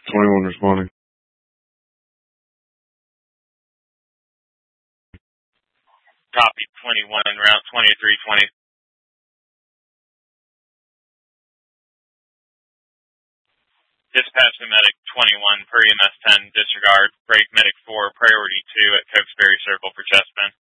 21 responding. Copy 21 en route 2320. Dispatch to medic 21 per EMS 10, disregard, break medic 4, priority 2 at Cokesbury Circle for chest bend.